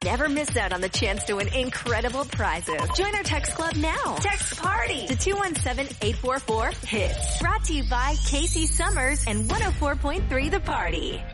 Never miss out on the chance to win incredible prizes. Join our text club now. Text PARTY to 217-844-HITS. Brought to you by Casey Summers and 104.3 The Party.